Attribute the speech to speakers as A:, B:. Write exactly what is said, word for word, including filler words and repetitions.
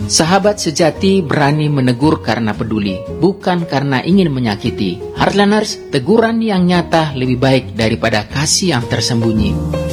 A: Sahabat sejati berani menegur karena peduli, bukan karena ingin menyakiti. Heartlanders, teguran yang nyata lebih baik daripada kasih yang tersembunyi.